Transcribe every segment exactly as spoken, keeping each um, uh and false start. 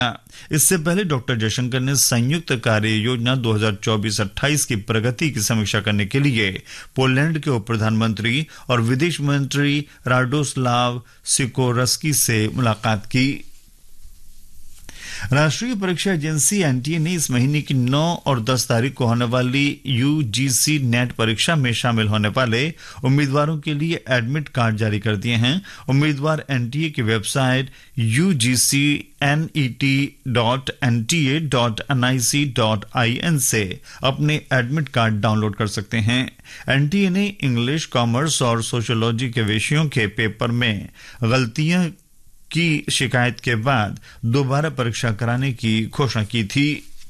इससे पहले डॉक्टर जयशंकर ने संयुक्त कार्य योजना दो हज़ार चौबीस अट्ठाईस की प्रगति की समीक्षा करने के लिए पोलैंड के उप प्रधानमंत्री और विदेश मंत्री राडोस्लाव सिकोरस्की से मुलाकात की। राष्ट्रीय परीक्षा एजेंसी एनटीए ने इस महीने की नौ और दस तारीख को होने वाली यूजीसी नेट परीक्षा में शामिल होने वाले उम्मीदवारों के लिए एडमिट कार्ड जारी कर दिए हैं। उम्मीदवार एनटीए की website you ji C N E T dot N T A dot N I C dot I N से अपने एडमिट कार्ड डाउनलोड कर सकते हैं। एनटीए ने इंग्लिश, कॉमर्स और सोशियोलॉजी के विषयों के पेपर में गलतियां की शिकायत के बाद दोबारा परीक्षा कराने की घोषणा की थी।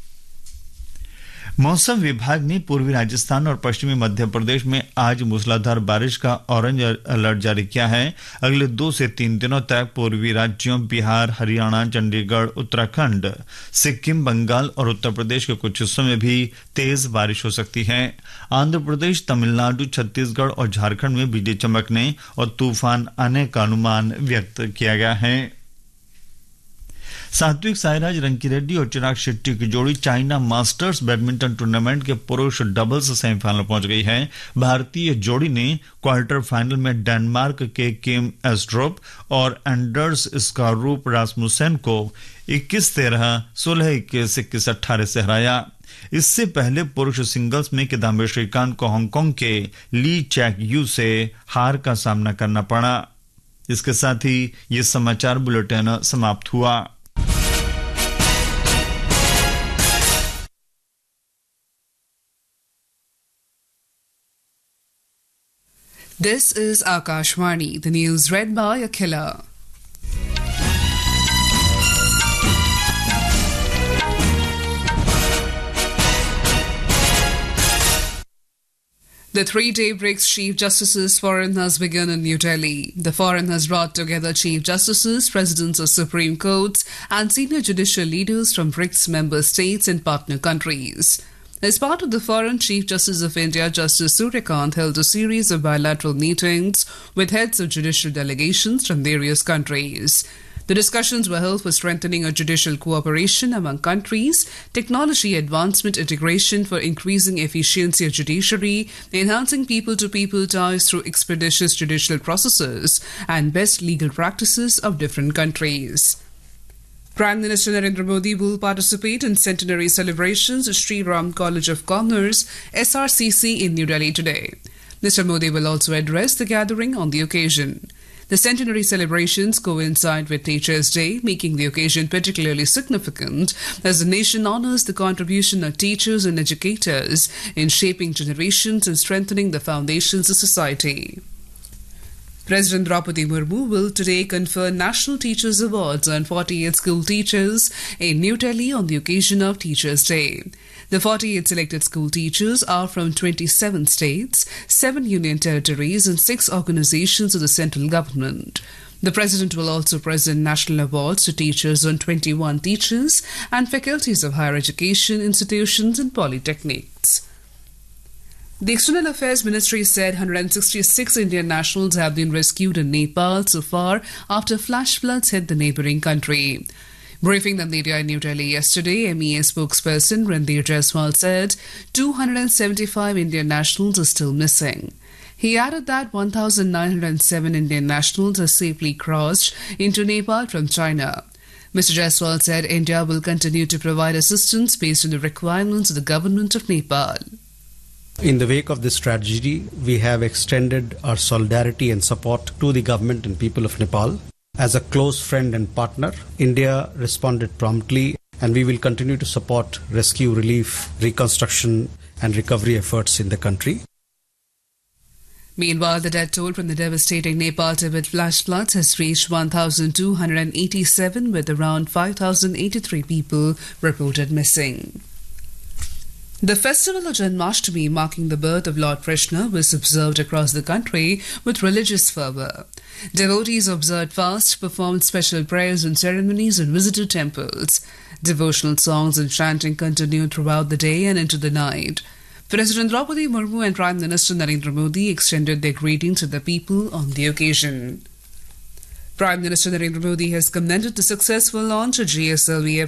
मौसम विभाग ने पूर्वी राजस्थान और पश्चिमी मध्य प्रदेश में आज मूसलाधार बारिश का ऑरेंज अलर्ट जारी किया है। अगले दो से तीन दिनों तक पूर्वी राज्यों बिहार, हरियाणा, चंडीगढ़, उत्तराखंड, सिक्किम, बंगाल और उत्तर प्रदेश के कुछ हिस्सों में भी तेज बारिश हो सकती है। आंध्र प्रदेश, तमिलनाडु, छत्तीसगढ़ और झारखंड में बिजली चमकने और तूफान आने का अनुमान व्यक्त किया गया है। सात्विक साईराज रंकीरेड्डी और चिराग शेट्टी की जोड़ी चाइना मास्टर्स बैडमिंटन टूर्नामेंट के पुरुष डबल्स सेमीफाइनल पहुंच गई है। भारतीय जोड़ी ने क्वार्टर फाइनल में डेनमार्क के किम एस्ट्रोप और एंडर्स स्कारूप रासमुसेन को इक्कीस तेरह, सोलह इक्कीस, इक्कीस अठारह से हराया। इससे पहले पुरुष सिंगल्स में किदाम्बी श्रीकांत को हांगकांग के ली चैक यू से हार का सामना करना पड़ा। इसके साथ ही ये समाचार बुलेटिन समाप्त हुआ। This is Akashvani, the news read by Akhila. The three-day BRICS Chief Justices Forum has begun in New Delhi. The forum has brought together Chief Justices, Presidents of Supreme Courts and senior judicial leaders from BRICS member states and partner countries. As part of the forum, Chief Justice of India, Justice Suryakant, held a series of bilateral meetings with heads of judicial delegations from various countries. The discussions were held for strengthening of judicial cooperation among countries, technology advancement integration for increasing efficiency of judiciary, enhancing people-to-people ties through expeditious judicial processes, and best legal practices of different countries. Prime Minister Narendra Modi will participate in centenary celebrations at Sri Ram College of Commerce, S R C C, in New Delhi today. Mister Modi will also address the gathering on the occasion. The centenary celebrations coincide with Teachers' Day, making the occasion particularly significant as the nation honours the contribution of teachers and educators in shaping generations and strengthening the foundations of society. President Draupadi Murmu will today confer National Teachers Awards on forty-eight school teachers in New Delhi on the occasion of Teachers' Day. The forty-eight selected school teachers are from twenty-seven states, seven union territories and six organizations of the central government. The President will also present national awards to teachers on twenty-one teachers and faculties of higher education institutions and polytechnics. The External Affairs Ministry said one hundred sixty-six Indian nationals have been rescued in Nepal so far after flash floods hit the neighbouring country. Briefing the media in New Delhi yesterday, M E A spokesperson Randhir Jaiswal said two hundred seventy-five Indian nationals are still missing. He added that one thousand nine hundred seven Indian nationals have safely crossed into Nepal from China. Mister Jaiswal said India will continue to provide assistance based on the requirements of the government of Nepal. In the wake of this tragedy, we have extended our solidarity and support to the government and people of Nepal. As a close friend and partner, India responded promptly, and we will continue to support rescue, relief, reconstruction and recovery efforts in the country. Meanwhile, the death toll from the devastating Nepal-Tibet flash floods has reached one thousand two hundred eighty-seven, with around five thousand eighty-three people reported missing. The festival of Janmashtami, marking the birth of Lord Krishna, was observed across the country with religious fervour. Devotees observed fasts, performed special prayers and ceremonies and visited temples. Devotional songs and chanting continued throughout the day and into the night. President Draupadi Murmu and Prime Minister Narendra Modi extended their greetings to the people on the occasion. Prime Minister Narendra Modi has commended the successful launch of G S L V F